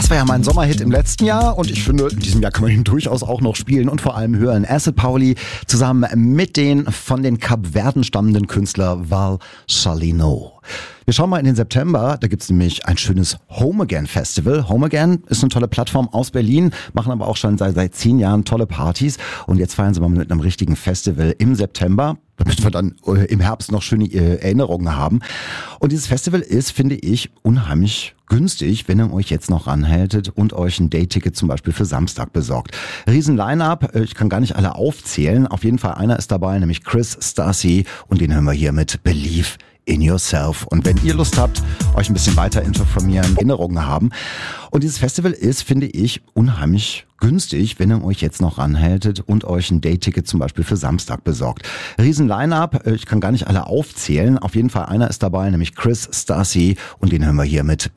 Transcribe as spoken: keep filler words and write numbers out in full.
Das war ja mein Sommerhit im letzten Jahr und ich finde, in diesem Jahr kann man ihn durchaus auch noch spielen und vor allem hören. Acid Pauli zusammen mit den von den Kapverden stammenden Künstler Val Salino. Wir schauen mal in den September, da gibt's nämlich ein schönes Home Again Festival. Home Again ist eine tolle Plattform aus Berlin, machen aber auch schon seit, seit zehn Jahren tolle Partys und jetzt feiern sie mal mit einem richtigen Festival im September, damit wir dann äh, im Herbst noch schöne äh, Erinnerungen haben. Und dieses Festival ist, finde ich, unheimlich günstig, wenn ihr euch jetzt noch ranhaltet und euch ein Dayticket zum Beispiel für Samstag besorgt. Riesen Line-Up, ich kann gar nicht alle aufzählen. Auf jeden Fall einer ist dabei, nämlich Chris Stassi und den hören wir hier mit Believe in Yourself. Und wenn ihr Lust habt, euch ein bisschen weiter informieren, Erinnerungen haben. Und dieses Festival ist, finde ich, unheimlich günstig, wenn ihr euch jetzt noch ranhaltet und euch ein Dayticket zum Beispiel für Samstag besorgt. Riesen Line-Up, ich kann gar nicht alle aufzählen. Auf jeden Fall einer ist dabei, nämlich Chris Stassi und den hören wir hier mit